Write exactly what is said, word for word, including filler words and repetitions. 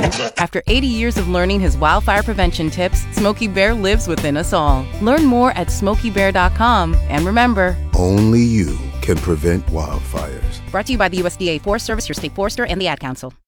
After eighty years of learning his wildfire prevention tips, Smokey Bear lives within us all. Learn more at smokey bear dot com. And remember, only you can prevent wildfires. Brought to you by the U S D A Forest Service, your state forester, and the Ad Council.